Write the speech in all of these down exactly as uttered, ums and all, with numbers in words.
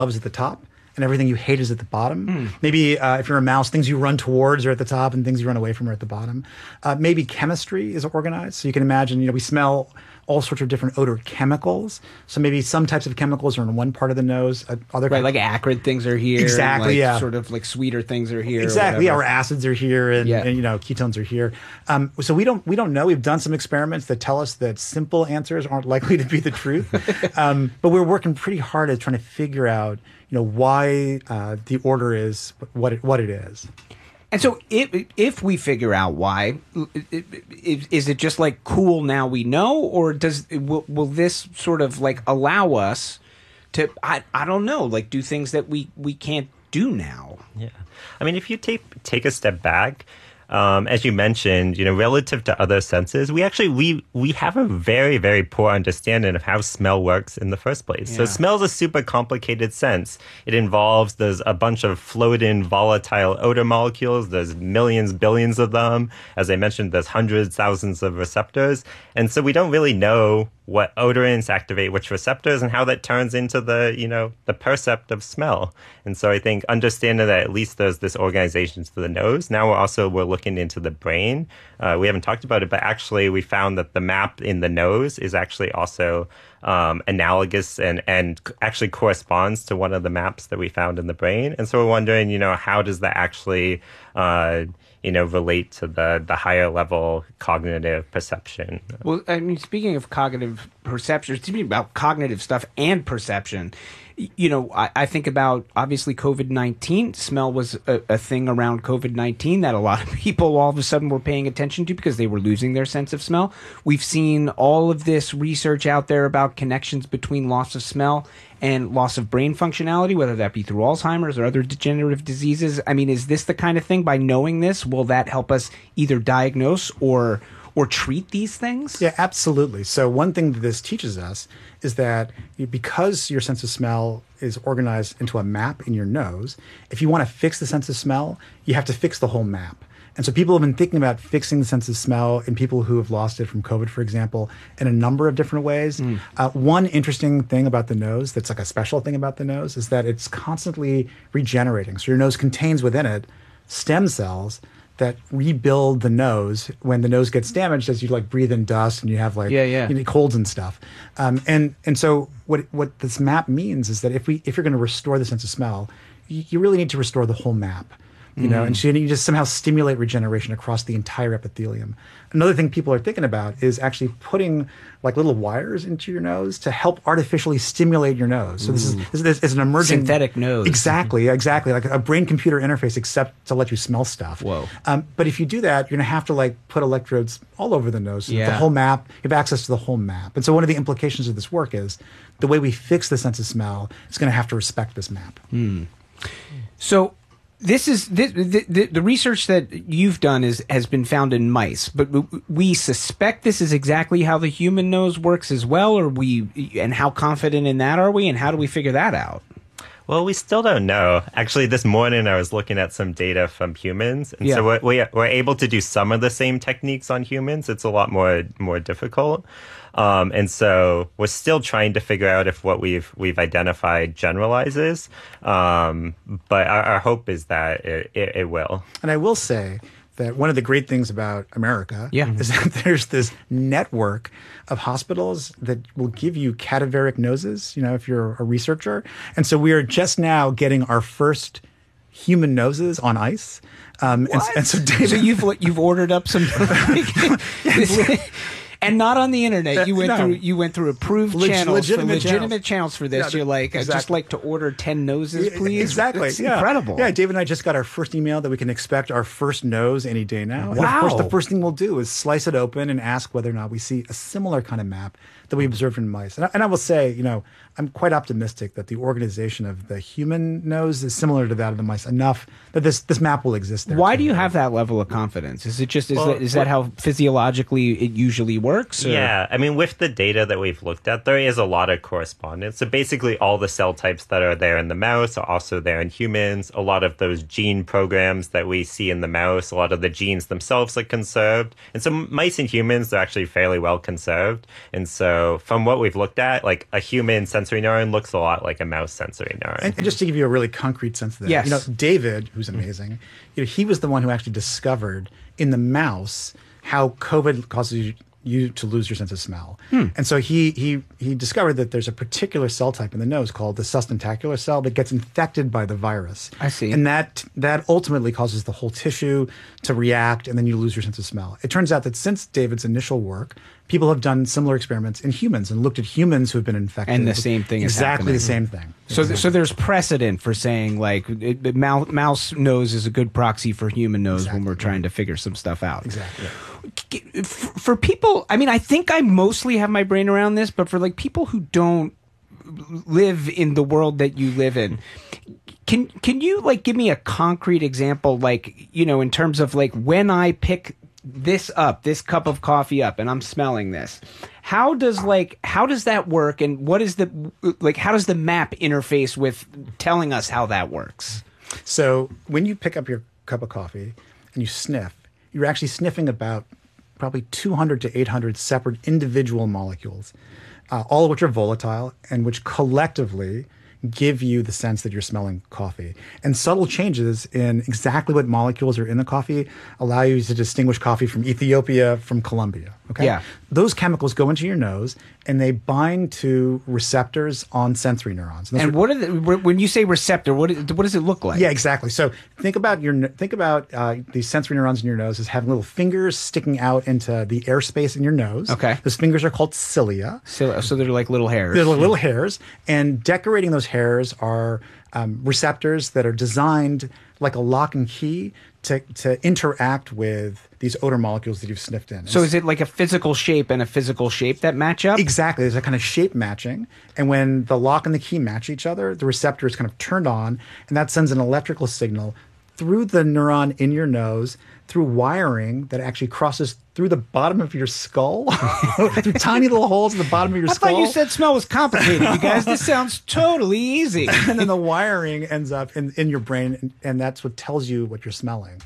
is at the top, and everything you hate is at the bottom. Mm. Maybe uh, if you're a mouse, things you run towards are at the top, and things you run away from are at the bottom. Uh, maybe chemistry is organized. So you can imagine, you know, we smell all sorts of different odor chemicals. So maybe some types of chemicals are in one part of the nose. Uh, other right, kind like acrid things are here. Exactly, like yeah. Sort of like sweeter things are here. Exactly, yeah. Or acids are here, and, yeah. and you know, ketones are here. Um, so we don't we don't know. We've done some experiments that tell us that simple answers aren't likely to be the truth. um, but we're working pretty hard at trying to figure out, you know, why uh, the order is what it, what it is. And so if, if we figure out why, is it just like, cool, now we know? Or does will, will this sort of like allow us to, I, I don't know, like do things that we, we can't do now? Yeah. I mean, if you take take a step back, Um, as you mentioned, you know, relative to other senses, we actually, we, we have a very, very poor understanding of how smell works in the first place. Yeah. So smell is a super complicated sense. It involves, there's a bunch of floating volatile odor molecules. There's millions, billions of them. As I mentioned, there's hundreds, thousands of receptors. And so we don't really know what odorants activate which receptors and how that turns into the, you know, the percept of smell. And so I think understanding that at least there's this organization to the nose. Now we're also, we're looking into the brain. Uh, we haven't talked about it, but actually we found that the map in the nose is actually also um, analogous and, and actually corresponds to one of the maps that we found in the brain. And so we're wondering, you know, how does that actually, uh, you know, relate to the, the higher level cognitive perception? Well, I mean, speaking of cognitive perception, speaking about cognitive stuff and perception, you know, I, I think about, obviously, COVID nineteen. Smell was a, a thing around COVID nineteen that a lot of people all of a sudden were paying attention to because they were losing their sense of smell. We've seen all of this research out there about connections between loss of smell and loss of brain functionality, whether that be through Alzheimer's or other degenerative diseases. I mean, is this the kind of thing, by knowing this, will that help us either diagnose or or treat these things? Yeah, absolutely. So one thing that this teaches us is that because your sense of smell is organized into a map in your nose, if you want to fix the sense of smell, you have to fix the whole map. And so people have been thinking about fixing the sense of smell in people who have lost it from COVID, for example, in a number of different ways. Mm. Uh, one interesting thing about the nose that's like a special thing about the nose is that it's constantly regenerating. So your nose contains within it stem cells that rebuild the nose when the nose gets damaged, as you like breathe in dust and you have like yeah, yeah. You know, colds and stuff. Um, and and so what what this map means is that if we if you're going to restore the sense of smell, you, you really need to restore the whole map. You know, mm. and so you just somehow stimulate regeneration across the entire epithelium. Another thing people are thinking about is actually putting like little wires into your nose to help artificially stimulate your nose. So this is, this is this is an emerging synthetic nose. Exactly, exactly, like a brain-computer interface, except to let you smell stuff. Whoa! Um, but if you do that, you're gonna have to like put electrodes all over the nose, so yeah. the whole map. You have access to the whole map. And so one of the implications of this work is the way we fix the sense of smell is going to have to respect this map. Mm. So. This is this, the, the the research that you've done is has been found in mice, but we suspect this is exactly how the human nose works as well. Or we, and how confident in that are we, and how do we figure that out? Well, we still don't know. Actually, this morning I was looking at some data from humans, and yeah. so we're, we're able to do some of the same techniques on humans. It's a lot more more difficult. Um, and so we're still trying to figure out if what we've we've identified generalizes. Um, but our, our hope is that it, it, it will. And I will say that one of the great things about America yeah. is that there's this network of hospitals that will give you cadaveric noses, you know, if you're a researcher. And so we are just now getting our first human noses on ice. Um, and, and so, David, so you've you've ordered up some. And not on the internet. You went no. through you went through approved Leg- channels, legitimate, for legitimate channels. channels for this. Yeah, You're like, exactly. I'd just like to order ten noses, please. Exactly. It's yeah. incredible. Yeah, David and I just got our first email that we can expect our first nose any day now. And wow. of course, the first thing we'll do is slice it open and ask whether or not we see a similar kind of map that we observed in mice. And I, and I will say, you know, I'm quite optimistic that the organization of the human nose is similar to that of the mice enough that this this map will exist there. Why do you have that level of confidence? Is it just is, well, that, is that how physiologically it usually works? Or? Yeah, I mean, with the data that we've looked at, there is a lot of correspondence. So basically all the cell types that are there in the mouse are also there in humans. A lot of those gene programs that we see in the mouse, a lot of the genes themselves are conserved. And so mice and humans, they're actually fairly well conserved. And so from what we've looked at, like a human sense sensory neuron looks a lot like a mouse sensory neuron. And, and just to give you a really concrete sense of that, Yes. you know, David, who's amazing, you know, he was the one who actually discovered in the mouse how COVID causes you, you to lose your sense of smell. Hmm. And so he he he discovered that there's a particular cell type in the nose called the sustentacular cell that gets infected by the virus. I see. And that that ultimately causes the whole tissue to react, and then you lose your sense of smell. It turns out that since David's initial work, people have done similar experiments in humans and looked at humans who have been infected. And the same thing is exactly happening. the same thing. So, Exactly. so there's precedent for saying like it, the mouse, mouse nose is a good proxy for human nose when Exactly. we're trying to figure some stuff out. Exactly. For, for people, I mean, I think I mostly have my brain around this, but for like people who don't live in the world that you live in, can can you like give me a concrete example, like, you know, in terms of like when I pick this up, this cup of coffee up, and I'm smelling this, how does like how does that work, and what is the like how does the map interface with telling us how that works? So when you pick up your cup of coffee and you sniff, you're actually sniffing about probably two hundred to eight hundred separate individual molecules, uh, all of which are volatile and which collectively give you the sense that you're smelling coffee. And subtle changes in exactly what molecules are in the coffee allow you to distinguish coffee from Ethiopia from Colombia. Okay? Yeah. Those chemicals go into your nose and they bind to receptors on sensory neurons. those And are- what are the, when you say receptor, what is, what does it look like? yeah, exactly. So think about your think about uh, these sensory neurons in your nose as having little fingers sticking out into the airspace in your nose. Okay. Those fingers are called cilia. So, so they're like little hairs. They're little hairs, and decorating those hairs are um, receptors that are designed like a lock and key to to interact with these odor molecules that you've sniffed in. So is it like a physical shape and a physical shape that match up? Exactly. There's a kind of shape matching. And when the lock and the key match each other, the receptor is kind of turned on, and that sends an electrical signal through the neuron in your nose, through wiring that actually crosses through the bottom of your skull, through tiny little holes at the bottom of your I skull. thought you said smell was complicated, you guys. This sounds totally easy. And then the wiring ends up in, in your brain, and, and that's what tells you what you're smelling.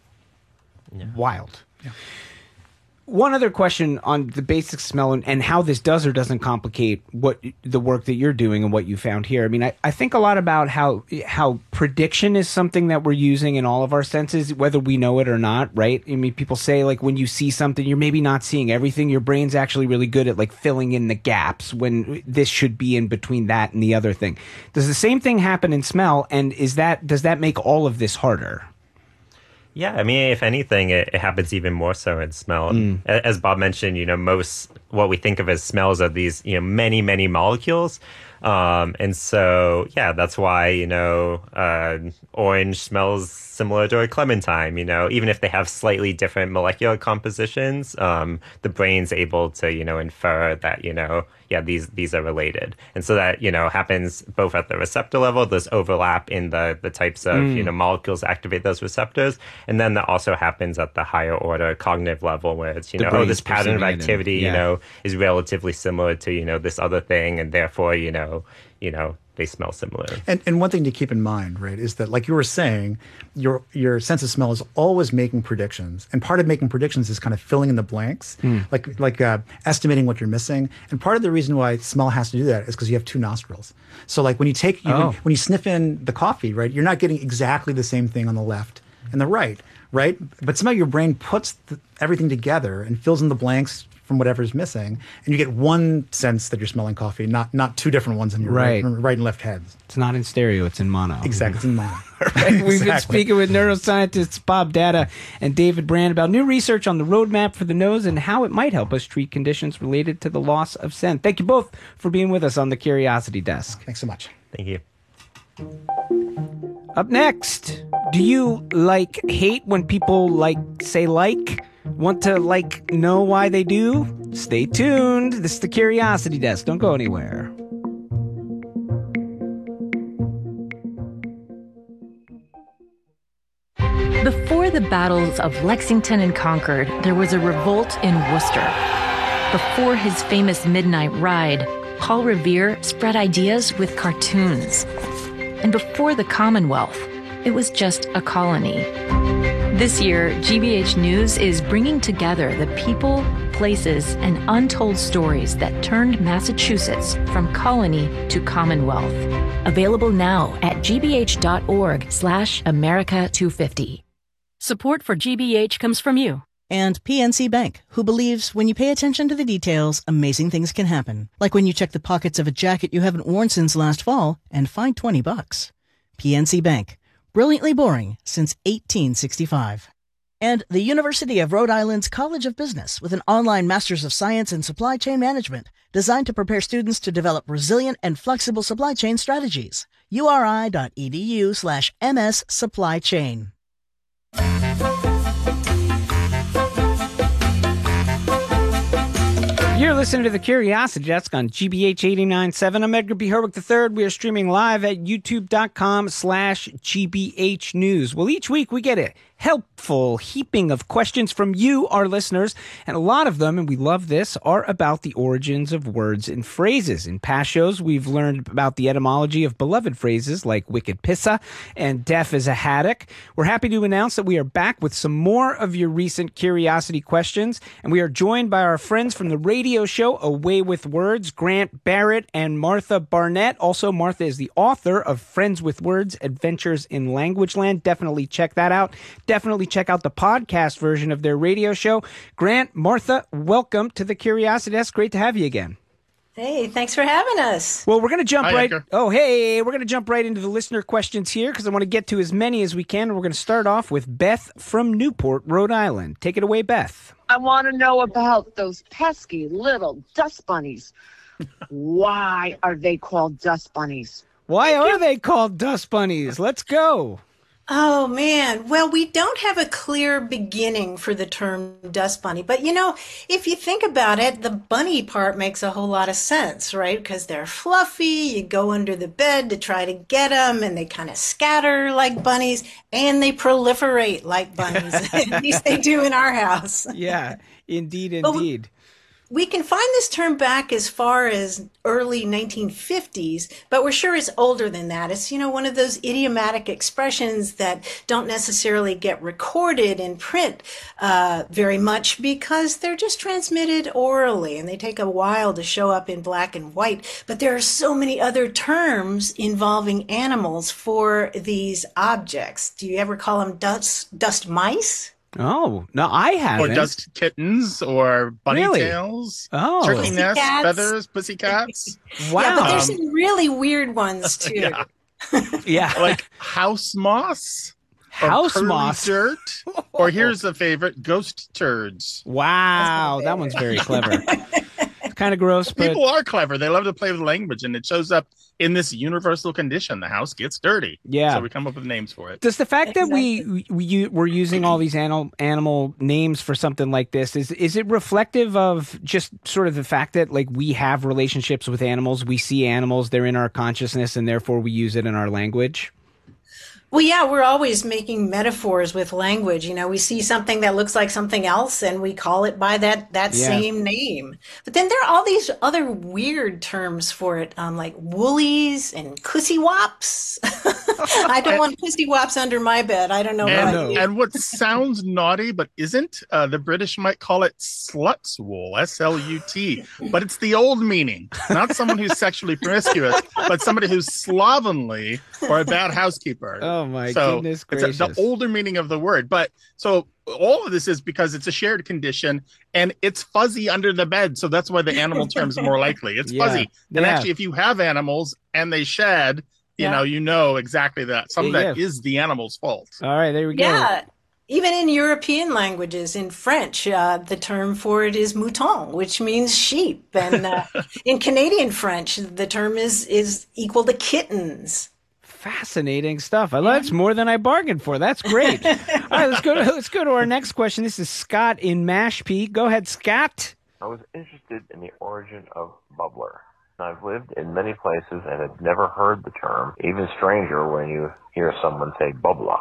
Wild. One other question on the basic smell and, and how this does or doesn't complicate what the work that you're doing and what you found here. I mean, I, I think a lot about how how prediction is something that we're using in all of our senses, whether we know it or not, right? I mean, people say like when you see something, you're maybe not seeing everything. Your brain's actually really good at like filling in the gaps when this should be in between that and the other thing. Does the same thing happen in smell? And is that does that make all of this harder? Yeah, I mean, if anything, it, it happens even more so in smell. Mm. A- As Bob mentioned, you know, most what we think of as smells are these, you know, many, many molecules. Um, and so, yeah, that's why, you know, uh, orange smells similar to a clementine, you know, even if they have slightly different molecular compositions, um, the brain's able to, you know, infer that, you know, yeah, these these are related. And so that, you know, happens both at the receptor level, there's overlap in the, the types of, Mm. you know, molecules that activate those receptors. And then that also happens at the higher order cognitive level where it's, you The know, oh, brain's this pattern of perceiving it, activity, yeah. you know, is relatively similar to, you know, this other thing. And therefore, you know, you know, they smell similar. And and one thing to keep in mind, right, is that like you were saying, your your sense of smell is always making predictions, and part of making predictions is kind of filling in the blanks, like like uh, estimating what you're missing. And part of the reason why smell has to do that is because you have two nostrils. So like when you take you, Oh. when, when you sniff in the coffee, right, you're not getting exactly the same thing on the left and the right, right? But somehow your brain puts the, everything together and fills in the blanks from whatever's missing, and you get one sense that you're smelling coffee, not not two different ones in your Right. right, right and left heads. It's not in stereo, it's in mono. Exactly, it's in mono. Right. We've been Exactly. speaking with neuroscientists Bob Data and David Brand about new research on the roadmap for the nose and how it might help us treat conditions related to the loss of scent. Thank you both for being with us on the Curiosity Desk. Thanks so much. Thank you. Up next, do you like hate when people like say like? Want to like know why they do? Stay tuned. This is the Curiosity Desk. Don't go anywhere. Before the battles of Lexington and Concord, there was a revolt in Worcester. Before his famous midnight ride, Paul Revere spread ideas with cartoons. And before the Commonwealth, it was just a colony. This year, G B H News is bringing together the people, places, and untold stories that turned Massachusetts from colony to Commonwealth. Available now at gbh.org slash America 250. Support for G B H comes from you. And P N C Bank, who believes when you pay attention to the details, amazing things can happen. Like when you check the pockets of a jacket you haven't worn since last fall and find twenty bucks. P N C Bank. Brilliantly boring since eighteen sixty-five. And the University of Rhode Island's College of Business with an online Master's of Science in Supply Chain Management designed to prepare students to develop resilient and flexible supply chain strategies. uri.edu slash ms supply chain. You're listening to The Curiosity Desk on G B H eighty-nine point seven. I'm Edgar B. Herwick the third. We are streaming live at youtube.com slash GBH News. Well, each week we get a helpful heaping of questions from you, our listeners, and a lot of them, and we love this, are about the origins of words and phrases. In past shows, we've learned about the etymology of beloved phrases like wicked pissa and deaf as a haddock. We're happy to announce that we are back with some more of your recent curiosity questions, and we are joined by our friends from the radio show Away with Words, Grant Barrett and Martha Barnett. Also, Martha is the author of Friends with Words, Adventures in Language Land. Definitely check that out. Definitely check out the podcast version of their radio show. Grant, Martha, welcome to the Curiosity Desk. Great to have you again. Hey, thanks for having us. Well, we're going to jump Hi, right. Edgar. Oh, hey, we're going to jump right into the listener questions here because I want to get to as many as we can. We're going to start off with Beth from Newport, Rhode Island. Take it away, Beth. I want to know about those pesky little dust bunnies. Why are they called dust bunnies? Why are they called dust bunnies? Let's go. Oh, man. Well, we don't have a clear beginning for the term dust bunny. But, you know, if you think about it, the bunny part makes a whole lot of sense, right? Because they're fluffy. You go under the bed to try to get them, and they kind of scatter like bunnies, and they proliferate like bunnies. At least they do in our house. Yeah, indeed, But we- indeed. We can find this term back as far as early nineteen fifties, but we're sure it's older than that. It's, you know, one of those idiomatic expressions that don't necessarily get recorded in print uh, very much because they're just transmitted orally and they take a while to show up in black and white. But there are so many other terms involving animals for these objects. Do you ever call them dust, dust mice? Oh, no, I Or haven't. dust kittens, or bunny Really? tails, Oh. turkey nests, Pussycats. feathers, pussycats, Wow. Yeah, but there's Um, some really weird ones too. yeah. yeah. like house moss, or House curly moss. dirt, or here's a favorite, ghost turds. Wow, that one's very clever. It's kind of gross, but People are clever. They love to play with language, and it shows up in this universal condition. The house gets dirty. Yeah. So we come up with names for it. does the fact that we, we, we we're using all these animal animal names for something like this is is it reflective of just sort of the fact that like we have relationships with animals, we see animals, they're in our consciousness, and therefore we use it in our language? Well, yeah, we're always making metaphors with language. You know, we see something that looks like something else and we call it by that, that Yeah. same name. But then there are all these other weird terms for it, um, like woolies and cussy wops. I don't want cussy wops under my bed. I don't know And, about you. and what sounds naughty but isn't, uh, the British might call it slut's wool, S L U T. But it's the old meaning, not someone who's sexually promiscuous, but somebody who's slovenly or a bad housekeeper. Oh my so goodness it's gracious. a, the older meaning of the word. But so all of this is because it's a shared condition and it's fuzzy under the bed. So that's why the animal term is more likely. It's Yeah. fuzzy. And Yeah. actually, if you have animals and they shed, you Yeah. know, you know exactly that. Some of Yeah. that is the animal's fault. All right, there we go. Yeah. Even in European languages, in French, uh, the term for it is mouton, which means sheep. And uh, in Canadian French, the term is, is equal to kittens. Fascinating stuff. I love it's more than I bargained for. That's great. All right, let's go to let's go to our next question. This is Scott in Mashpee. Go ahead, Scott. I was interested in the origin of bubbler. I've lived in many places and have never heard the term. Even stranger when you hear someone say bubbler.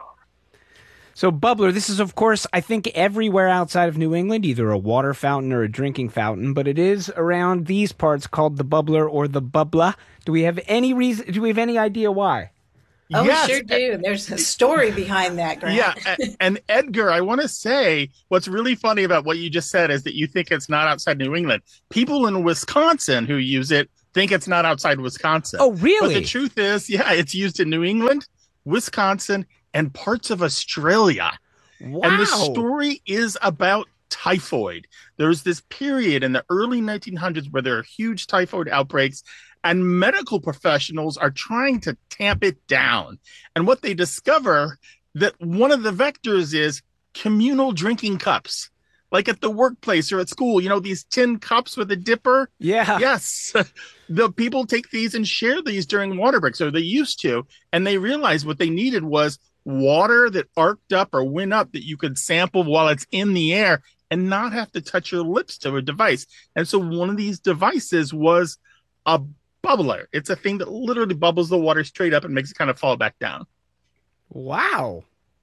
So bubbler, this is of course I think everywhere outside of New England, either a water fountain or a drinking fountain, but it is around these parts called the bubbler or the bubbler. Do we have any reason do we have any idea why? Oh, Yes. we sure do. There's a story behind that, Grant. Yeah, a- and Edgar, I want to say what's really funny about what you just said is that you think it's not outside New England. People in Wisconsin who use it think it's not outside Wisconsin. Oh, really? But the truth is, yeah, it's used in New England, Wisconsin, and parts of Australia. Wow. And the story is about typhoid. There's this period in the early nineteen hundreds where there are huge typhoid outbreaks, and medical professionals are trying to tamp it down. And what they discover that one of the vectors is communal drinking cups, like at the workplace or at school, you know, these tin cups with a dipper. Yeah. Yes. The people take these and share these during water breaks, or they used to, and they realized what they needed was water that arced up or went up that you could sample while it's in the air and not have to touch your lips to a device. And so one of these devices was a bubbler. It's a thing that literally bubbles the water straight up and makes it kind of fall back down. Wow.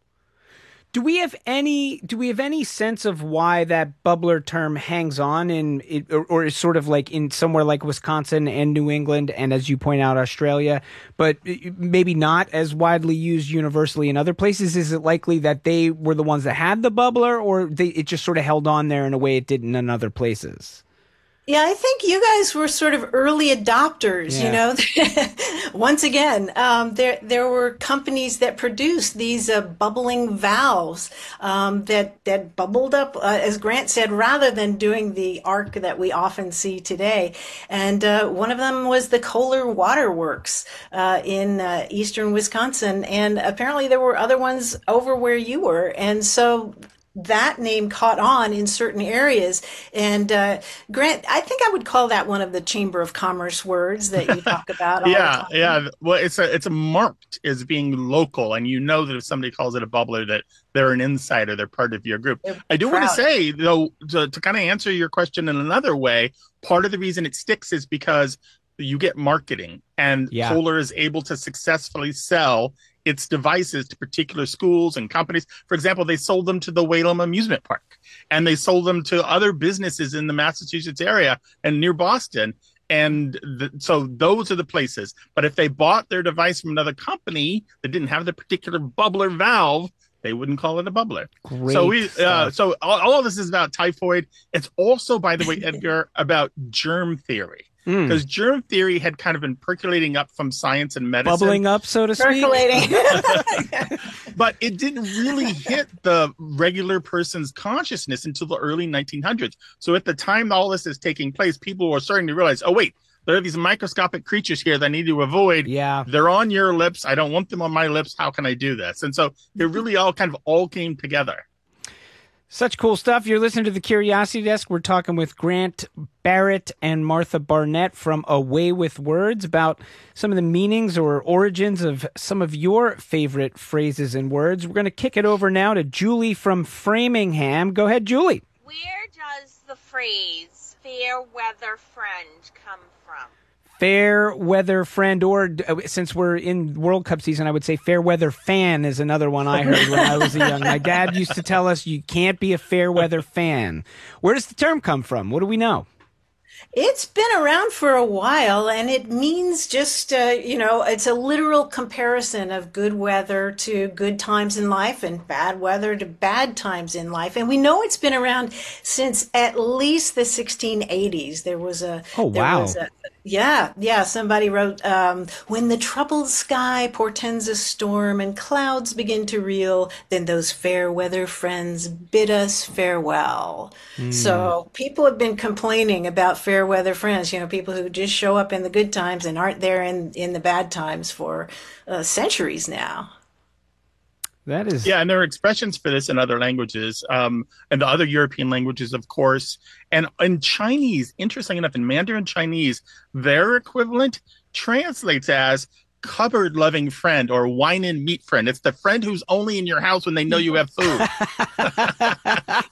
Do we have any do we have any sense of why that bubbler term hangs on in it, or, or is sort of like in somewhere like Wisconsin and New England and, as you point out, Australia, but maybe not as widely used universally in other places? Is it likely that they were the ones that had the bubbler, or they, it just sort of held on there in a way it didn't in other places? Yeah, I think you guys were sort of early adopters, Yeah. you know. Once again, um, there there were companies that produced these uh, bubbling valves um, that, that bubbled up, uh, as Grant said, rather than doing the arc that we often see today. And uh, one of them was the Kohler Water Works uh, in uh, eastern Wisconsin. And apparently there were other ones over where you were. And so that name caught on in certain areas. And uh, Grant, I think I would call that one of the Chamber of Commerce words that you talk about all yeah, the time. yeah. Well, it's a it's a marked as being local, and you know that if somebody calls it a bubbler, that they're an insider, they're part of your group. They're I do want to proud. say, though, to, to kind of answer your question in another way, part of the reason it sticks is because you get marketing, and Yeah. Kohler is able to successfully sell its devices to particular schools and companies. For example, they sold them to the Whalum Amusement Park, and they sold them to other businesses in the Massachusetts area and near Boston. And the, so those are the places. But if they bought their device from another company that didn't have the particular bubbler valve, they wouldn't call it a bubbler. Great so we, uh, stuff. so all, all of this is about typhoid. It's also, by the way, Edgar, about germ theory. Mm. Because germ theory had kind of been percolating up from science and medicine. Bubbling up, so to speak. Percolating. But it didn't really hit the regular person's consciousness until the early nineteen hundreds. So at the time all this is taking place, people were starting to realize, oh, wait, there are these microscopic creatures here that I need to avoid. Yeah. They're on your lips. I don't want them on my lips. How can I do this? And so it really all kind of all came together. Such cool stuff. You're listening to the Curiosity Desk. We're talking with Grant Barrett and Martha Barnett from A Way with Words about some of the meanings or origins of some of your favorite phrases and words. We're going to kick it over now to Julie from Framingham. Go ahead, Julie. Where does the phrase fair weather friend come from? Fair weather friend, or uh, since we're in World Cup season, I would say fair weather fan is another one I heard when I was a young. My dad used to tell us you can't be a fair weather fan. Where does the term come from? What do we know? It's been around for a while, and it means just, uh, you know, it's a literal comparison of good weather to good times in life and bad weather to bad times in life. And we know it's been around since at least the sixteen eighties. There was a, Oh, there wow. was a, yeah, yeah. Somebody wrote, um, when the troubled sky portends a storm and clouds begin to reel, then those fair weather friends bid us farewell. Hmm. So people have been complaining about fair weather friends, you know, people who just show up in the good times and aren't there in, in the bad times for uh, centuries now. That is, Yeah, and there are expressions for this in other languages, um, and the other European languages, of course. And in Chinese, interesting enough, in Mandarin Chinese, their equivalent translates as cupboard-loving friend or wine and meat friend. It's the friend who's only in your house when they know you have food.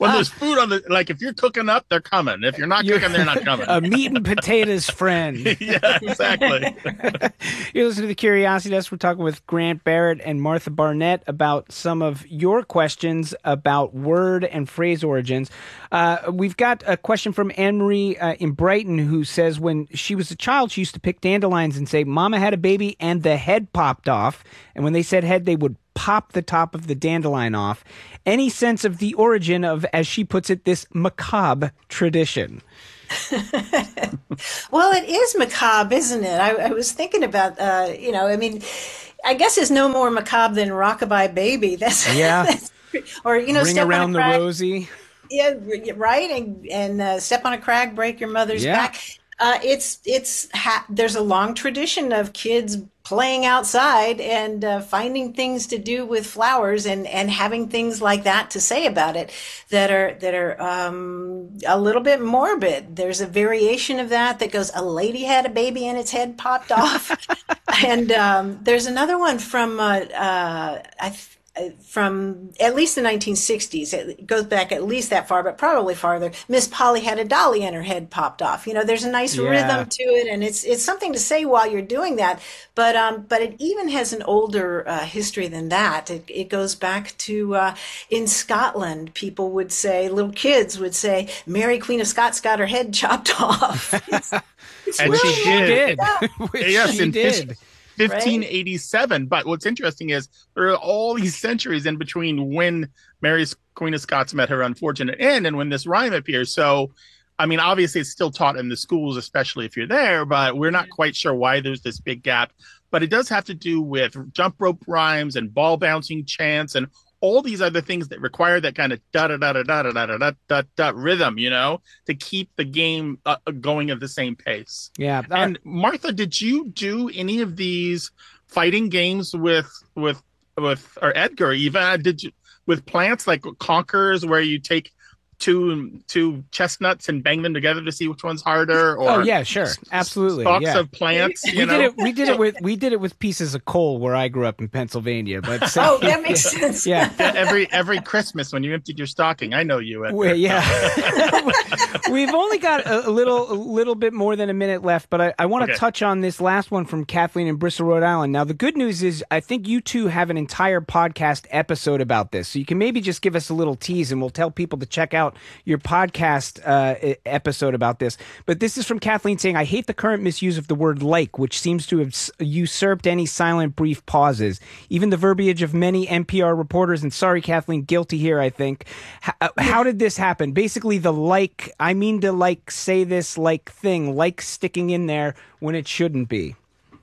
when there's food on the, like if you're cooking up, they're coming. If you're not You're cooking, they're not coming. A meat and potatoes friend. Yeah, exactly. You're listening to the Curiosity Desk. We're talking with Grant Barrett and Martha Barnett about some of your questions about word and phrase origins. Uh, we've got a question from Anne-Marie uh, in Brighton who says when she was a child, she used to pick dandelions and say, Mama had a baby and the head popped off. And when they said head, they would pop the top of the dandelion off. Any sense of the origin of, as she puts it, this macabre tradition? Well, it is macabre, isn't it? I, I was thinking about, uh, you know, I mean, I guess it's no more macabre than Rockabye Baby. That's yeah. That's, or you know, Ring step around on the a crag. rosy. Yeah, right, and and uh, step on a crag, break your mother's Yeah. back. Uh, it's it's ha- there's a long tradition of kids playing outside and uh, finding things to do with flowers and, and having things like that to say about it that are that are um, a little bit morbid. There's a variation of that that goes, a lady had a baby and its head popped off. And um, there's another one from uh, uh, I th- from at least the nineteen sixties. It goes back at least that far, but probably farther. Miss Polly had a dolly and her head popped off. You know, there's a nice Yeah. rhythm to it, and it's it's something to say while you're doing that. But um, but it even has an older uh, history than that. It it goes back to uh, in Scotland, people would say, little kids would say, Mary Queen of Scots got her head chopped off. It's, it's And really she did. Yeah. Which Yes, she in did. fifteen eighty-seven. But what's interesting is there are all these centuries in between when Mary's Queen of Scots met her unfortunate end and when this rhyme appears. So, I mean, obviously it's still taught in the schools, especially if you're there, but we're not quite sure why there's this big gap. But it does have to do with jump rope rhymes and ball bouncing chants and all these other things that require that kind of da da da da da da da da da da rhythm, you know, to keep the game uh, going at the same pace. Yeah. And Martha, did you do any of these fighting games with with with or Edgar even? Did you with plants like Conquerors, where you take two two chestnuts and bang them together to see which one's harder? Or Oh yeah, sure, absolutely. stalks yeah. of plants. We You know? did it. We did it with. We did it with pieces of coal where I grew up in Pennsylvania. But so, Oh, that makes yeah, sense. Yeah. every every Christmas when you emptied your stocking. I know you. Edgar. Well, yeah. We've only got a, a little a little bit more than a minute left, but I, I want to Okay. touch on this last one from Kathleen in Bristol, Rhode Island. Now, the good news is I think you two have an entire podcast episode about this, so you can maybe just give us a little tease, and we'll tell people to check out your podcast uh, episode about this. But this is from Kathleen saying, I hate the current misuse of the word like, which seems to have s- usurped any silent brief pauses. Even the verbiage of many N P R reporters, and sorry, Kathleen, guilty here, I think. H- uh, how did this happen? Basically, the like, I mean to like say this like thing, like sticking in there when it shouldn't be.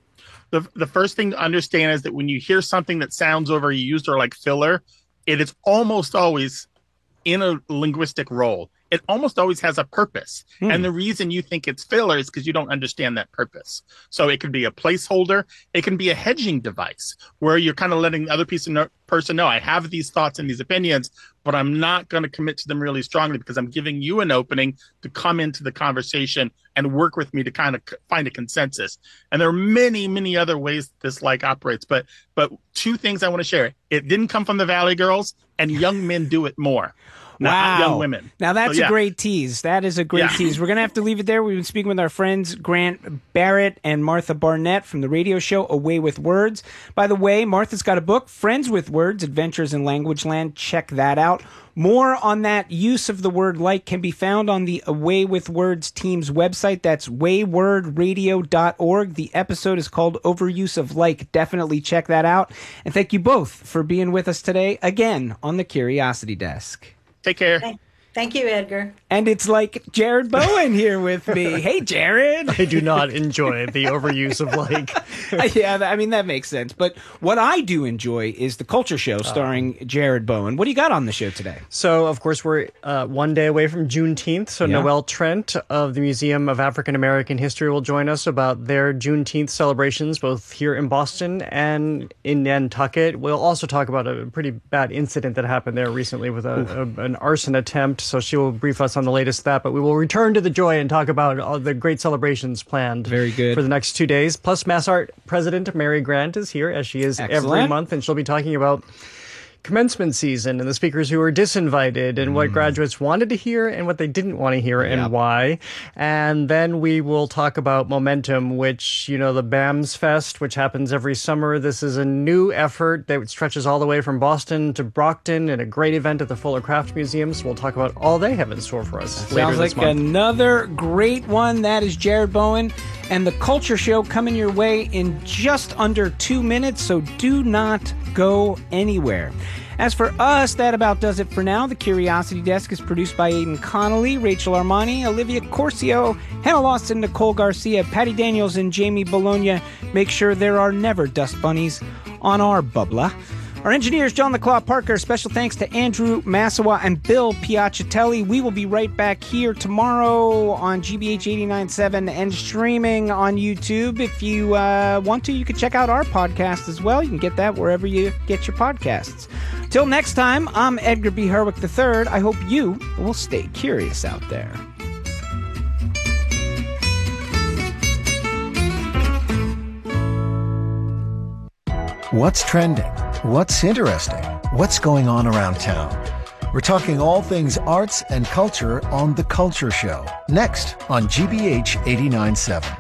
the the first thing to understand is that when you hear something that sounds overused or like filler, it is almost always in a linguistic role. It almost always has a purpose. Hmm. And the reason you think it's filler is because you don't understand that purpose. So it could be a placeholder. It can be a hedging device where you're kind of letting the other piece of no- person know, I have these thoughts and these opinions, but I'm not going to commit to them really strongly because I'm giving you an opening to come into the conversation and work with me to kind of c- find a consensus. And there are many, many other ways this like operates. But but two things I want to share. It didn't come from the Valley Girls, and young men do it more. Not Wow. young women. Now that's So, yeah. a great tease. That is a great Yeah. tease. We're going to have to leave it there. We've been speaking with our friends Grant Barrett and Martha Barnett from the radio show Away with Words. By the way, Martha's got a book, Friends with Words, Adventures in Language Land. Check that out. More on that use of the word like can be found on the Away with Words team's website. That's wayword radio dot org. The episode is called Overuse of Like. Definitely check that out. And thank you both for being with us today again on the Curiosity Desk. Take care. Thank, thank you, Edgar. And it's like Jared Bowen here with me. Hey, Jared. I do not enjoy the overuse of like. Yeah, I mean, that makes sense. But what I do enjoy is the Culture Show starring Jared Bowen. What do you got on the show today? So, of course, we're uh, one day away from Juneteenth. So, Yeah. Noelle Trent of the Museum of African American History will join us about their Juneteenth celebrations, both here in Boston and in Nantucket. We'll also talk about a pretty bad incident that happened there recently with a, a, an arson attempt. So, she will brief us on the latest of that. But we will return to the joy and talk about all the great celebrations planned Very good. for the next two days. Plus, Mass Art President Mary Grant is here, as she is every Excellent. month, and she'll be talking about commencement season and the speakers who were disinvited and what graduates wanted to hear and what they didn't want to hear and Yep. why. And then we will talk about Momentum, which, you know, the BAMS Fest, which happens every summer. This is a new effort that stretches all the way from Boston to Brockton and a great event at the Fuller Craft Museum. So we'll talk about all they have in store for us later Sounds this like month. another great one. That is Jared Bowen and the Culture Show coming your way in just under two minutes, so do not go anywhere. As for us, that about does it for now. The Curiosity Desk is produced by Aidan Connolly, Rachel Armani, Olivia Corcio, Hannah Lawson, Nicole Garcia, Patty Daniels, and Jamie Bologna. Make sure there are never dust bunnies on our bubbler. Our engineers, John the Claw Parker. Special thanks to Andrew Massawa and Bill Piacitelli. We will be right back here tomorrow on G B H eighty-nine point seven and streaming on YouTube. If you uh, want to, you can check out our podcast as well. You can get that wherever you get your podcasts. Till next time, I'm Edgar B. Herwick the third. I hope you will stay curious out there. What's trending? What's interesting? What's going on around town? We're talking all things arts and culture on The Culture Show, next on G B H eighty-nine point seven.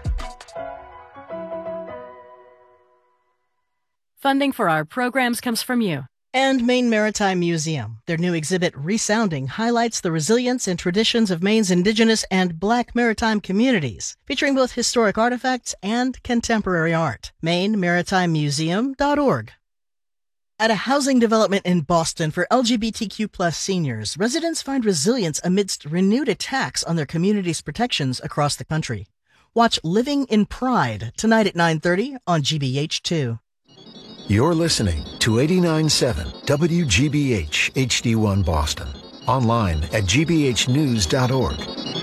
Funding for our programs comes from you. And Maine Maritime Museum. Their new exhibit, Resounding, highlights the resilience and traditions of Maine's indigenous and Black maritime communities, featuring both historic artifacts and contemporary art. Maine Maritime Museum dot org. At a housing development in Boston for L G B T Q plus seniors, residents find resilience amidst renewed attacks on their community's protections across the country. Watch Living in Pride tonight at nine thirty on G B H two. You're listening to eighty-nine point seven W G B H H D one Boston. Online at G B H news dot org.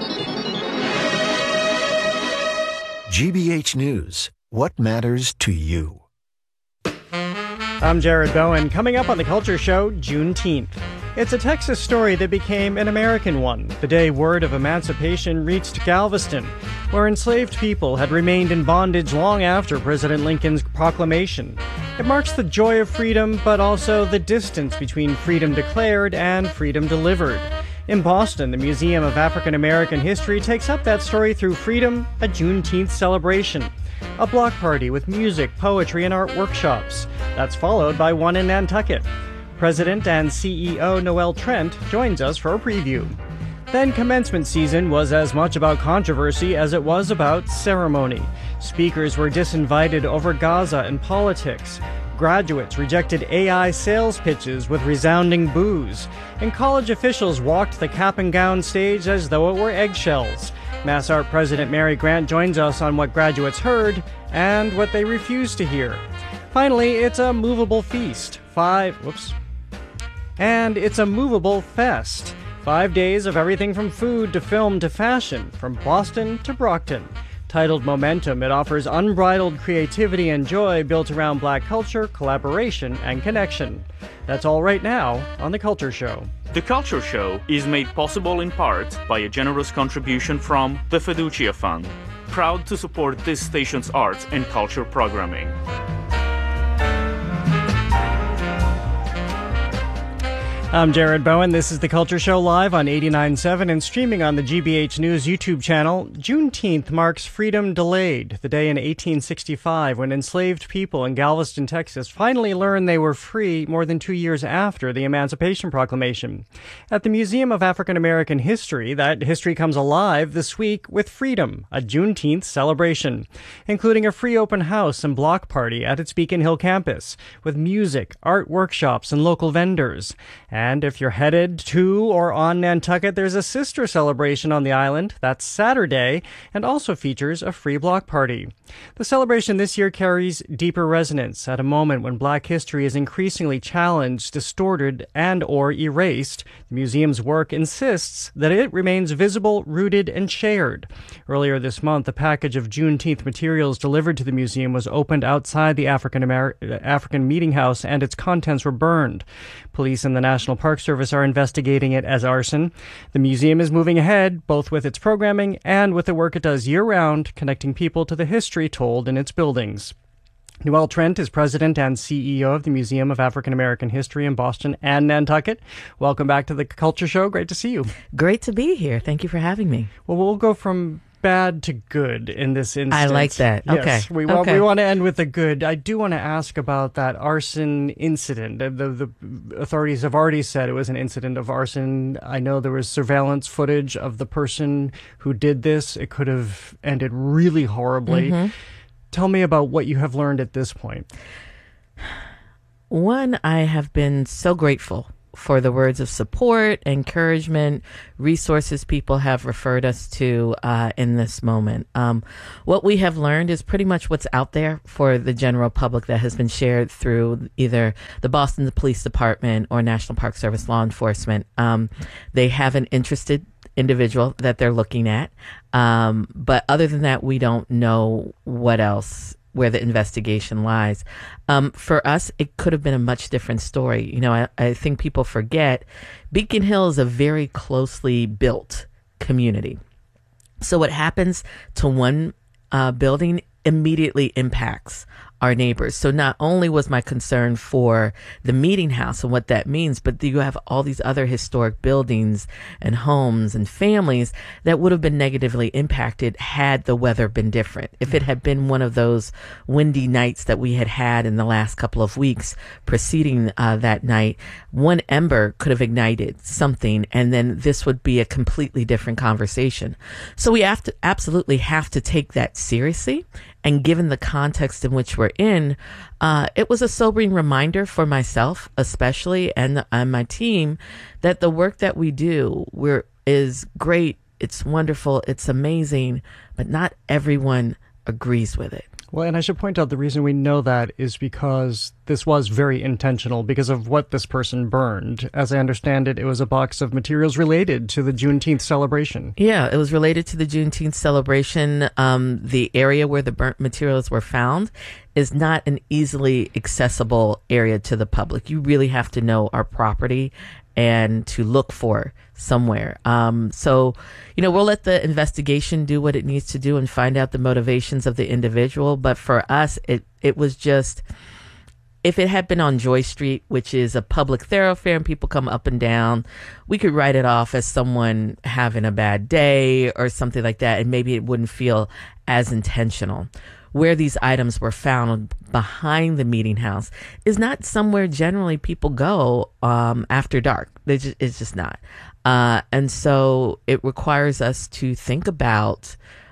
G B H News. What matters to you? I'm Jared Bowen. Coming up on The Culture Show, Juneteenth. It's a Texas story that became an American one, the day word of emancipation reached Galveston, where enslaved people had remained in bondage long after President Lincoln's proclamation. It marks the joy of freedom, but also the distance between freedom declared and freedom delivered. In Boston, the Museum of African American History takes up that story through Freedom, a Juneteenth celebration. A block party with music, poetry, and art workshops. That's followed by one in Nantucket. President and C E O Noel Trent joins us for a preview. Then commencement season was as much about controversy as it was about ceremony. Speakers were disinvited over Gaza and politics. Graduates rejected A I sales pitches with resounding boos. And college officials walked the cap and gown stage as though it were eggshells. MassArt President Mary Grant joins us on what graduates heard and what they refused to hear. Finally, it's a movable feast. Five, whoops. And it's a movable fest. Five days of everything from food to film to fashion, from Boston to Brockton. Titled Momentum, it offers unbridled creativity and joy built around Black culture, collaboration, and connection. That's all right now on The Culture Show. The Culture Show is made possible in part by a generous contribution from the Fiducia Fund, proud to support this station's arts and culture programming. I'm Jared Bowen. This is The Culture Show live on eighty-nine point seven and streaming on the G B H News YouTube channel. Juneteenth marks freedom delayed, the day in eighteen sixty-five when enslaved people in Galveston, Texas finally learned they were free more than two years after the Emancipation Proclamation. At the Museum of African American History, that history comes alive this week with Freedom, a Juneteenth celebration, including a free open house and block party at its Beacon Hill campus, with music, art workshops, and local vendors. And if you're headed to or on Nantucket, there's a sister celebration on the island. That's Saturday, and also features a free block party. The celebration this year carries deeper resonance at a moment when Black history is increasingly challenged, distorted, and or erased. The museum's work insists that it remains visible, rooted, and shared. Earlier this month, a package of Juneteenth materials delivered to the museum was opened outside the African Amer- African Meeting House, and its contents were burned. Police and the National Park Service are investigating it as arson. The museum is moving ahead, both with its programming and with the work it does year-round, connecting people to the history told in its buildings. Noelle Trent is president and C E O of the Museum of African American History in Boston and Nantucket. Welcome back to the Culture Show. Great to see you. Great to be here. Thank you for having me. Well, we'll go from bad to good in this instance. I like that. Yes, okay. We want, okay. we want to end with the good. I do want to ask about that arson incident. The, the, the authorities have already said it was an incident of arson. I know there was surveillance footage of the person who did this. It could have ended really horribly. Mm-hmm. Tell me about what you have learned at this point. One, I have been so grateful for the words of support, encouragement, resources people have referred us to uh, in this moment. Um, what we have learned is pretty much what's out there for the general public that has been shared through either the Boston Police Department or National Park Service law enforcement. Um, they have an interested individual that they're looking at. Um, but other than that, we don't know what else, where the investigation lies. Um, for us, it could have been a much different story. You know, I, I think people forget Beacon Hill is a very closely built community. So what happens to one uh, building immediately impacts our neighbors. So not only was my concern for the meeting house and what that means, but you have all these other historic buildings and homes and families that would have been negatively impacted had the weather been different. If it had been one of those windy nights that we had had in the last couple of weeks preceding uh, that night, one ember could have ignited something, and then this would be a completely different conversation. So we have to absolutely have to take that seriously. And given the context in which we're in, uh, it was a sobering reminder for myself, especially, and, and my team, that the work that we do we're, is great. It's wonderful. It's amazing. But not everyone agrees with it. Well, and I should point out the reason we know that is because this was very intentional because of what this person burned. As I understand it, it was a box of materials related to the Juneteenth celebration. Yeah, it was related to the Juneteenth celebration. Um, the area where the burnt materials were found is not an easily accessible area to the public. You really have to know our property and to look for somewhere. Um, so, you know, we'll let the investigation do what it needs to do and find out the motivations of the individual. But for us, it, it was just, if it had been on Joy Street, which is a public thoroughfare and people come up and down, we could write it off as someone having a bad day or something like that. And maybe it wouldn't feel as intentional. Where these items were found behind the meeting house is not somewhere generally people go um, after dark. Just, it's just not. Uh, and so it requires us to think about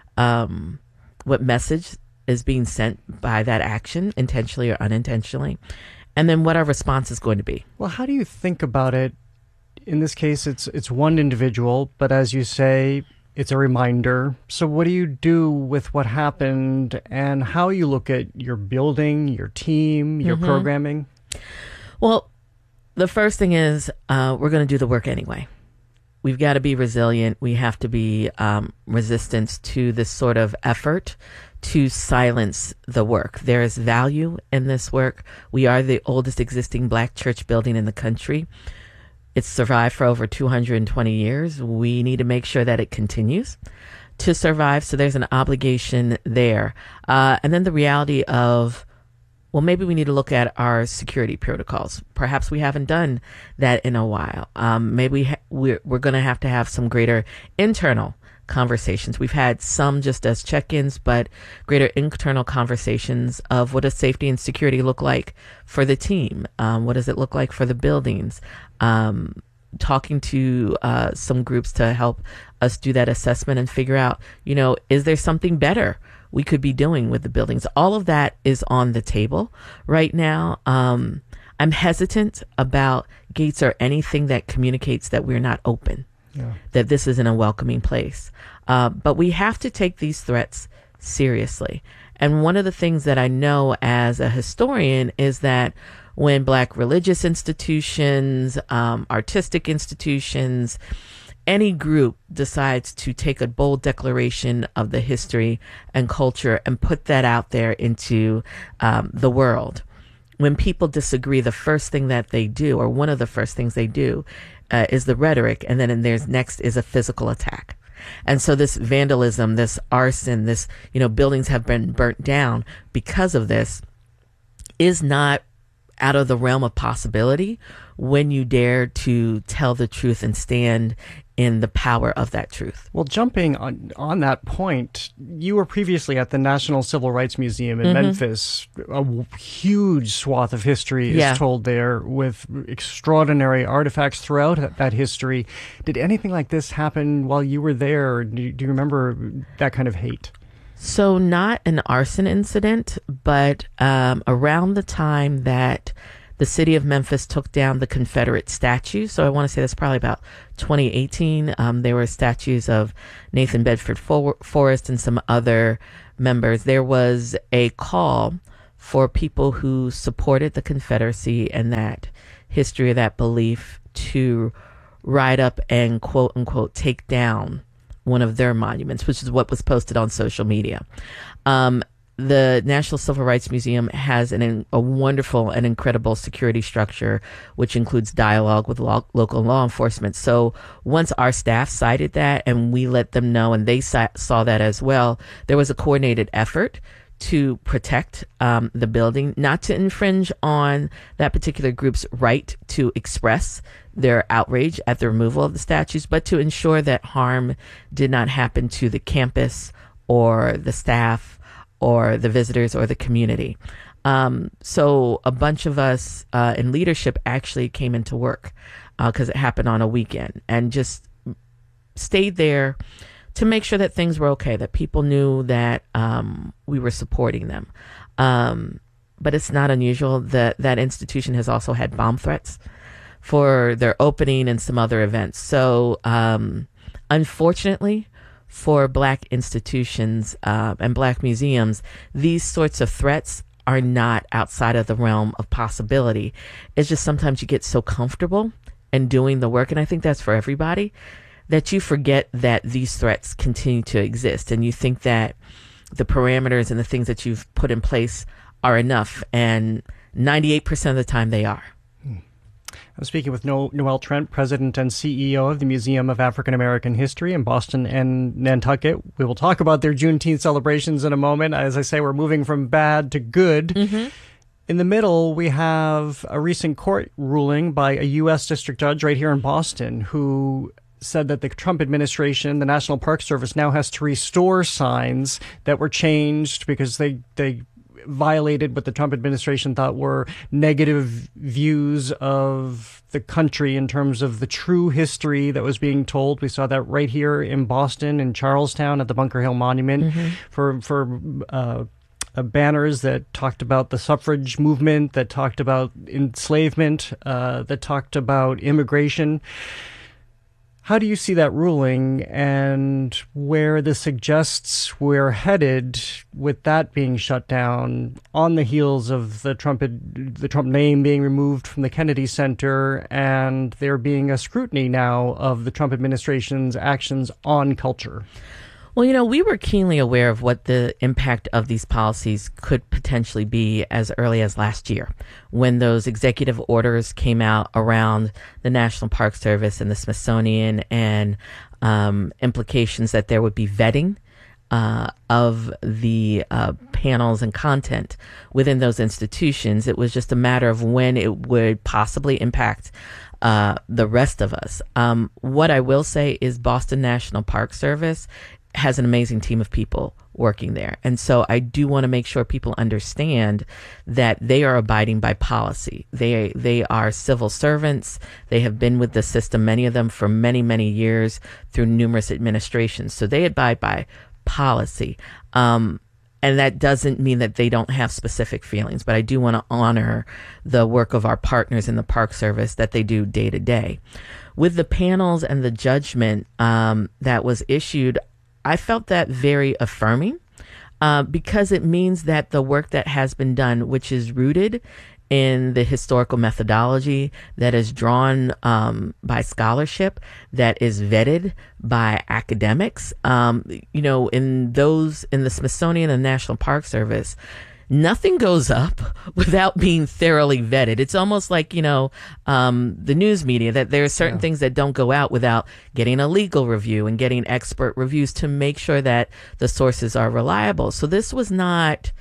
um, what message is being sent by that action, intentionally or unintentionally, and then what our response is going to be. Well, how do you think about it? In this case, it's it's one individual, but as you say, it's a reminder. So what do you do with what happened and how you look at your building, your team, your Mm-hmm. programming? Well, the first thing is uh, we're going to do the work anyway. We've got to be resilient. We have to be um, resistant to this sort of effort to silence the work. There is value in this work. We are the oldest existing Black church building in the country. It's survived for over two hundred twenty years. We need to make sure that it continues to survive. So there's an obligation there. Uh, and then the reality of, well, maybe we need to look at our security protocols. Perhaps we haven't done that in a while. Um, maybe ha- we're, we're going to have to have some greater internal conversations. We've had some just as check-ins, but greater internal conversations of what does safety and security look like for the team? Um, what does it look like for the buildings? Um, talking to uh, some groups to help us do that assessment and figure out, you know, is there something better we could be doing with the buildings? All of that is on the table right now. Um, I'm hesitant about gates or anything that communicates that we're not open. Yeah. That this isn't a welcoming place. Uh, but we have to take these threats seriously. And one of the things that I know as a historian is that when Black religious institutions, um, artistic institutions, any group decides to take a bold declaration of the history and culture and put that out there into um, the world, when people disagree, the first thing that they do, or one of the first things they do, Uh, is the rhetoric, and then and there's next is a physical attack. And so this vandalism, this arson, this, you know, buildings have been burnt down because of this. is not out of the realm of possibility when you dare to tell the truth and stand in the power of that truth. Well, jumping on, on that point, you were previously at the National Civil Rights Museum in Mhm. Memphis. A w- huge swath of history is Yeah. told there with extraordinary artifacts throughout that- that history. Did anything like this happen while you were there? Or do, do you remember that kind of hate? So not an arson incident, but um, around the time that the city of Memphis took down the Confederate statue. So I want to say that's probably about twenty eighteen. Um, there were statues of Nathan Bedford For- Forrest and some other members. There was a call for people who supported the Confederacy and that history, that belief, to ride up and quote unquote take down one of their monuments, which is what was posted on social media. Um, the National Civil Rights Museum has an, a wonderful and incredible security structure, which includes dialogue with lo- local law enforcement. So once our staff cited that and we let them know, and they sa- saw that as well, there was a coordinated effort to protect um, the building, not to infringe on that particular group's right to express their outrage at the removal of the statues, but to ensure that harm did not happen to the campus or the staff or the visitors or the community. Um, so a bunch of us uh, in leadership actually came into work because it happened on a weekend and just stayed there to make sure that things were okay, that people knew that um, we were supporting them. Um, but it's not unusual that that institution has also had bomb threats for their opening and some other events. So um, unfortunately, for Black institutions uh, and Black museums, these sorts of threats are not outside of the realm of possibility. It's just sometimes you get so comfortable in doing the work, and I think that's for everybody, that you forget that these threats continue to exist, and you think that the parameters and the things that you've put in place are enough, and ninety-eight percent of the time they are. I'm speaking with no- Noel Trent, President and C E O of the Museum of African American History in Boston and Nantucket. We will talk about their Juneteenth celebrations in a moment. As I say, we're moving from bad to good. Mm-hmm. In the middle, we have a recent court ruling by a U S district judge right here in Boston who said that the Trump administration, the National Park Service, now has to restore signs that were changed because they, they violated what the Trump administration thought were negative views of the country in terms of the true history that was being told. We saw that right here in Boston, in Charlestown, at the Bunker Hill Monument, Mm-hmm. for for uh, uh, banners that talked about the suffrage movement, that talked about enslavement, uh, that talked about immigration. How do you see that ruling and where this suggests we're headed with that being shut down on the heels of the Trump the Trump name being removed from the Kennedy Center and there being a scrutiny now of the Trump administration's actions on culture? Well, you know, we were keenly aware of what the impact of these policies could potentially be as early as last year when those executive orders came out around the National Park Service and the Smithsonian and um, implications that there would be vetting uh, of the uh, panels and content within those institutions. It was just a matter of when it would possibly impact uh, the rest of us. Um, what I will say is Boston National Park Service has an amazing team of people working there. And so I do want to make sure people understand that they are abiding by policy. They they are civil servants. They have been with the system, many of them for many, many years through numerous administrations. So they abide by policy. Um, and that doesn't mean that they don't have specific feelings, but I do want to honor the work of our partners in the Park Service that they do day to day. With the panels and the judgment um, that was issued, I felt that very affirming uh, because it means that the work that has been done, which is rooted in the historical methodology, that is drawn um, by scholarship, that is vetted by academics, um, you know, in those in the Smithsonian and National Park Service, nothing goes up without being thoroughly vetted. It's almost like, you know, um, the news media, that there are certain yeah. things that don't go out without getting a legal review and getting expert reviews to make sure that the sources are reliable. So this was not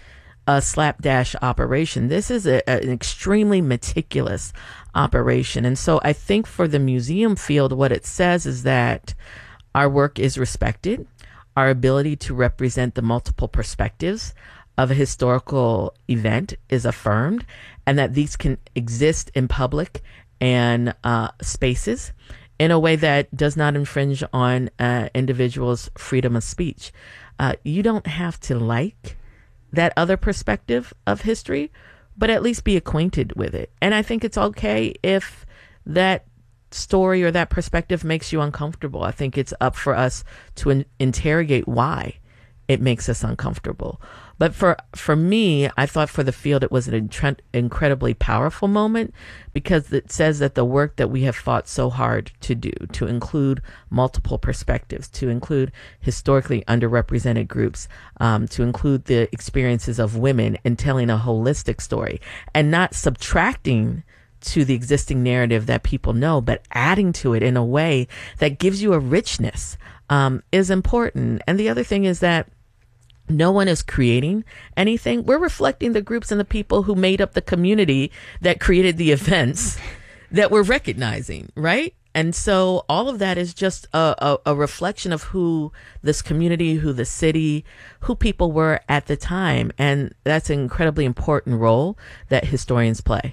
a slapdash operation. This is a, an extremely meticulous operation. And so I think for the museum field, what it says is that our work is respected, our ability to represent the multiple perspectives of a historical event is affirmed, and that these can exist in public and uh, spaces in a way that does not infringe on uh, individuals' freedom of speech. Uh, you don't have to like that other perspective of history, but at least be acquainted with it. And I think it's okay if that story or that perspective makes you uncomfortable. I think it's up for us to in- interrogate why it makes us uncomfortable. But for for me, I thought for the field it was an intre- incredibly powerful moment, because it says that the work that we have fought so hard to do, to include multiple perspectives, to include historically underrepresented groups, um, to include the experiences of women in telling a holistic story, and not subtracting to the existing narrative that people know, but adding to it in a way that gives you a richness, um, is important. And the other thing is that no one is creating anything. We're reflecting the groups and the people who made up the community that created the events that we're recognizing, right? And so all of that is just a, a, a reflection of who this community, who the city, who people were at the time. And that's an incredibly important role that historians play.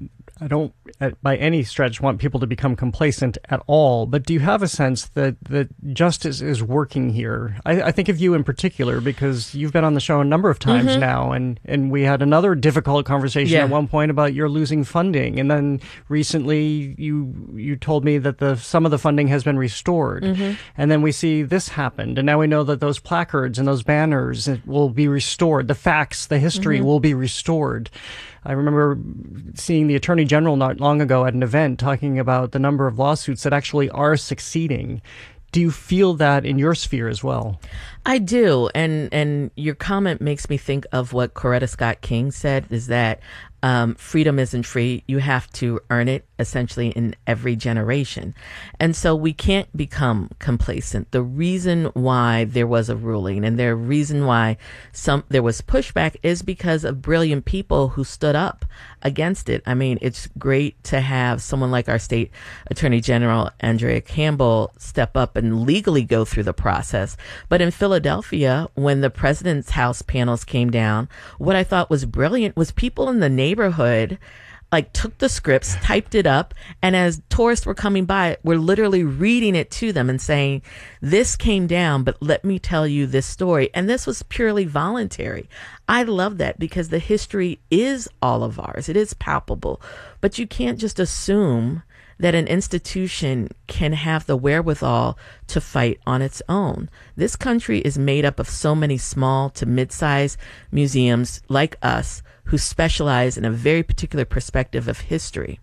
I don't, uh, by any stretch, want people to become complacent at all, but do you have a sense that, that justice is working here? I, I think of you in particular, because you've been on the show a number of times mm-hmm. now, and, and we had another difficult conversation yeah. at one point about your losing funding, and then recently you you told me that the some of the funding has been restored, mm-hmm. and then we see this happened, and now we know that those placards and those banners will be restored, the facts, the history mm-hmm. will be restored. I remember seeing the Attorney General not long ago at an event talking about the number of lawsuits that actually are succeeding. Do you feel that in your sphere as well? I do. And, and your comment makes me think of what Coretta Scott King said, is that um, freedom isn't free. You have to earn it, essentially, in every generation. And so we can't become complacent. The reason why there was a ruling and the reason why some there was pushback is because of brilliant people who stood up against it. I mean, it's great to have someone like our state attorney general, Andrea Campbell, step up and legally go through the process. But in Philadelphia, when the president's house panels came down, what I thought was brilliant was people in the neighborhood like took the scripts, typed it up, and as tourists were coming by, were literally reading it to them and saying, this came down, but let me tell you this story. And this was purely voluntary. I love that, because the history is all of ours. It is palpable, but you can't just assume that an institution can have the wherewithal to fight on its own. This country is made up of so many small to mid-sized museums like us who specialize in a very particular perspective of history.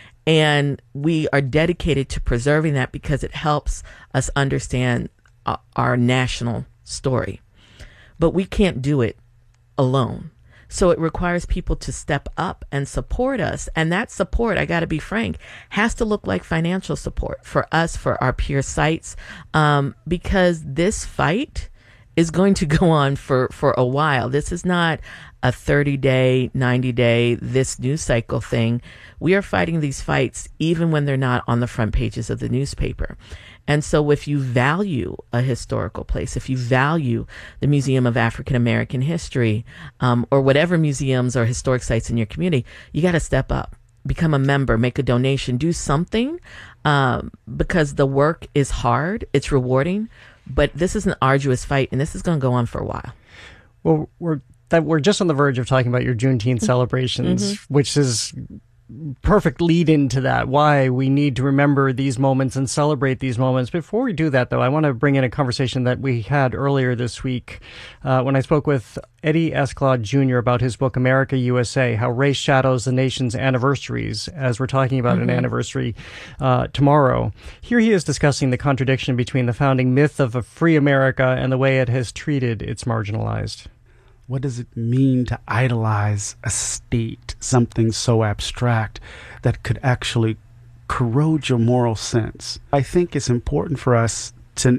And we are dedicated to preserving that because it helps us understand uh, our national story. But we can't do it alone. So it requires people to step up and support us. And that support, I got to be frank, has to look like financial support for us, for our peer sites, um, because this fight is going to go on for, for a while. This is not a thirty-day, ninety-day, this news cycle thing. We are fighting these fights even when they're not on the front pages of the newspaper. And so if you value a historical place, if you value the Museum of African American History, um, or whatever museums or historic sites in your community, you got to step up, become a member, make a donation, do something, um, because the work is hard, it's rewarding, but this is an arduous fight, and this is going to go on for a while. Well, we're that we're just on the verge of talking about your Juneteenth celebrations, mm-hmm. which is perfect lead into that, why we need to remember these moments and celebrate these moments. Before we do that, though, I want to bring in a conversation that we had earlier this week uh, when I spoke with Eddie Escalade Junior about his book, America, U S A, How Race Shadows the Nation's Anniversaries, as we're talking about mm-hmm. an anniversary uh, tomorrow. Here he is discussing the contradiction between the founding myth of a free America and the way it has treated its marginalized. What does it mean to idolize a state, something so abstract that could actually corrode your moral sense? I think it's important for us to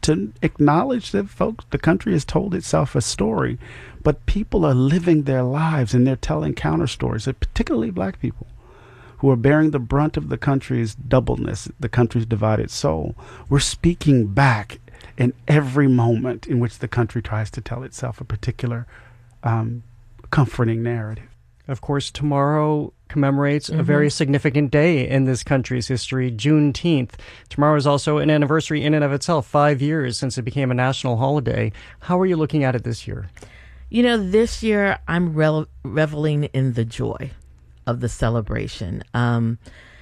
to acknowledge that, folks, the country has told itself a story, but people are living their lives and they're telling counter stories, particularly black people, who are bearing the brunt of the country's doubleness, the country's divided soul. We're speaking back in every moment in which the country tries to tell itself a particular um, comforting narrative. Of course, tomorrow commemorates Mm-hmm. a very significant day in this country's history, Juneteenth. Tomorrow is also an anniversary in and of itself, five years since it became a national holiday. How are you looking at it this year? You know, this year I'm revel- reveling in the joy of the celebration. Um,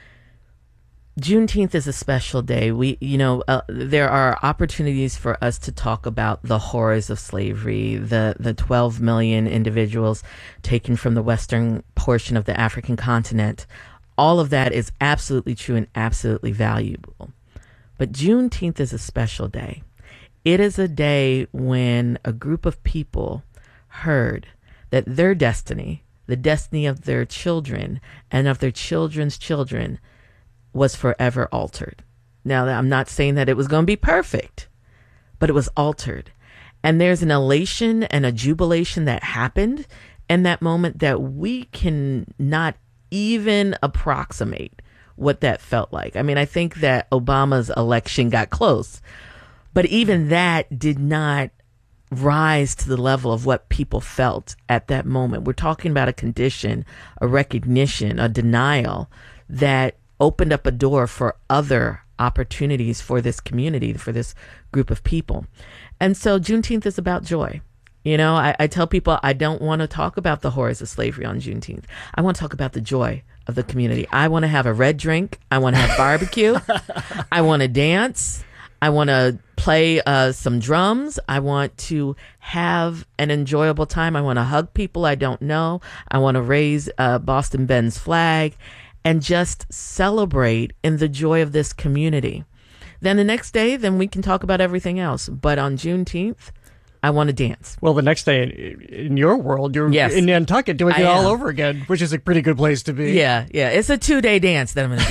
Juneteenth is a special day. We, you know, uh, there are opportunities for us to talk about the horrors of slavery, the the twelve million individuals taken from the western portion of the African continent. All of that is absolutely true and absolutely valuable. But Juneteenth is a special day. It is a day when a group of people heard that their destiny, the destiny of their children and of their children's children, was forever altered. Now, I'm not saying that it was going to be perfect, but it was altered. And there's an elation and a jubilation that happened in that moment that we can not even approximate what that felt like. I mean, I think that Obama's election got close, but even that did not rise to the level of what people felt at that moment. We're talking about a condition, a recognition, a denial that opened up a door for other opportunities for this community, for this group of people. And so Juneteenth is about joy. You know, I, I tell people I don't want to talk about the horrors of slavery on Juneteenth. I want to talk about the joy of the community. I want to have a red drink. I want to have barbecue. I want to dance. I want to play uh, some drums. I want to have an enjoyable time. I want to hug people I don't know. I want to raise uh, Boston Ben's flag and just celebrate in the joy of this community. Then the next day, then we can talk about everything else. But on Juneteenth, I want to dance. Well, the next day in, in your world, you're Yes. in Nantucket doing I it all am. over again, which is a pretty good place to be. Yeah, yeah. It's a two-day dance that I'm going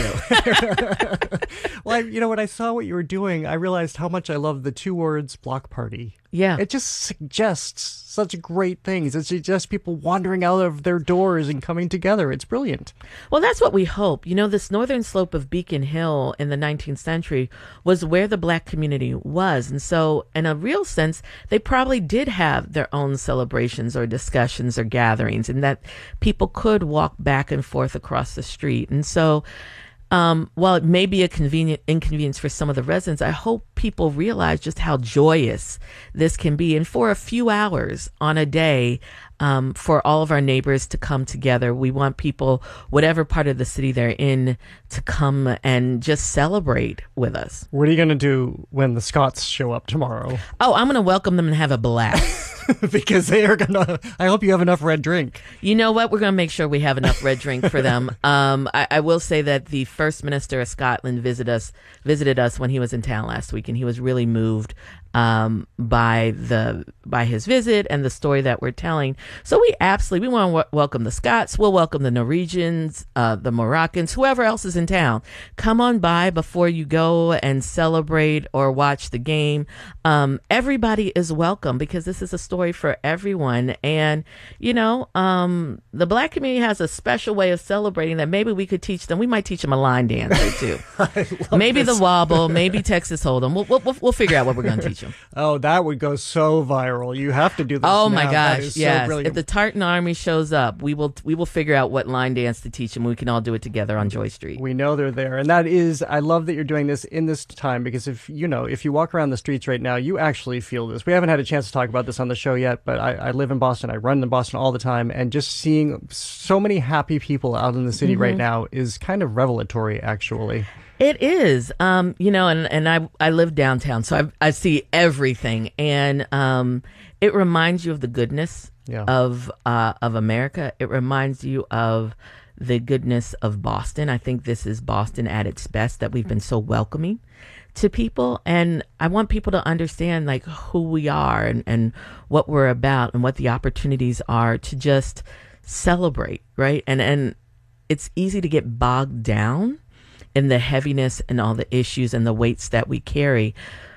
to do. Well, I, you know, when I saw what you were doing, I realized how much I love the two words block party. Yeah. It just suggests such great things. It suggests people wandering out of their doors and coming together. It's brilliant. Well, that's what we hope. You know, this northern slope of Beacon Hill in the nineteenth century was where the black community was. And so, in a real sense, they probably did have their own celebrations or discussions or gatherings, and that people could walk back and forth across the street. And so, Um, while it may be a convenient inconvenience for some of the residents, I hope people realize just how joyous this can be. And for a few hours on a day, um, for all of our neighbors to come together, we want people, whatever part of the city they're in, to come and just celebrate with us. What are you going to do when the Scots show up tomorrow? Oh, I'm going to welcome them and have a blast. Because they are going to, I hope you have enough red drink. You know what? We're going to make sure we have enough red drink for them. Um, I, I will say that the First Minister of Scotland visited us, visited us when he was in town last week, and he was really moved um, by the by his visit and the story that we're telling. So we absolutely, we want to w- welcome the Scots. We'll welcome the Norwegians, uh, the Moroccans, whoever else is in town. Come on by before you go and celebrate or watch the game. Um, everybody is welcome because this is a story for everyone. And, you know, um, the black community has a special way of celebrating that maybe we could teach them. We might teach them a line dance or two. Maybe this. the wobble, maybe Texas Hold'em. We'll, we'll, we'll figure out what we're going to teach them. Oh, that would go so viral. You have to do this. Oh now. my That gosh! is so Yes. brilliant. If the Tartan Army shows up, we will we will figure out what line dance to teach them. We can all do it together on Joy Street. We know they're there. And that is, I love that you're doing this in this time because if, you know, if you walk around the streets right now, you actually feel this. We haven't had a chance to talk about this on the show yet, but I, I live in Boston. I run in Boston all the time. And just seeing so many happy people out in the city Mhm. right now is kind of revelatory, actually. It is, um, you know, and, and I I live downtown, so I I see everything, and um, it reminds you of the goodness Yeah. of uh, of America. It reminds you of the goodness of Boston. I think this is Boston at its best, that we've been so welcoming to people, and I want people to understand like who we are and, and what we're about and what the opportunities are to just celebrate, right? And and it's easy to get bogged down in the heaviness and all the issues and the weights that we carry.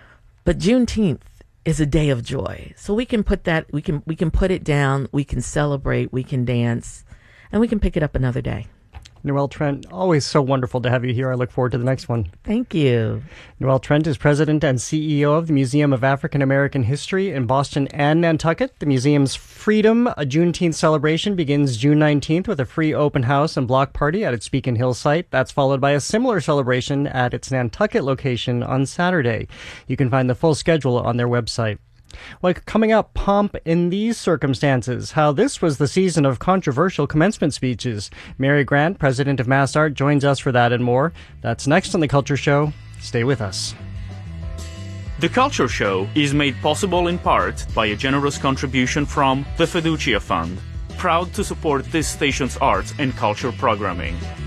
But Juneteenth is a day of joy. So we can put that, we can, we can put it down, we can celebrate, we can dance, and we can pick it up another day. Noelle Trent, always so wonderful to have you here. I look forward to the next one. Thank you. Noelle Trent is president and C E O of the Museum of African American History in Boston and Nantucket. The museum's Freedom, a Juneteenth celebration, begins June nineteenth with a free open house and block party at its Beacon Hill site. That's followed by a similar celebration at its Nantucket location on Saturday. You can find the full schedule on their website. Well, coming up, pomp in these circumstances, how this was the season of controversial commencement speeches. Mary Grant, president of MassArt, joins us for that and more. That's next on The Culture Show. Stay with us. The Culture Show is made possible in part by a generous contribution from the Fiducia Fund, proud to support this station's arts and culture programming.